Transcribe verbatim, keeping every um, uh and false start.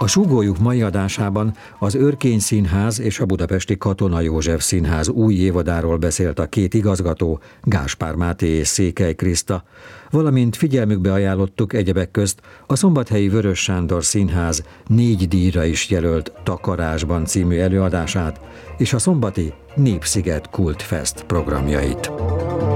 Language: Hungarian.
A Súgólyuk mai adásában az Örkény Színház és a Budapesti Katona József Színház új évadáról beszélt a két igazgató, Gáspár Máté és Székely Kriszta, valamint figyelmükbe ajánlottuk egyebek közt a szombathelyi Vörös Sándor Színház négy díjra is jelölt Takarásban című előadását és a szombati Népsziget Kultfest programjait.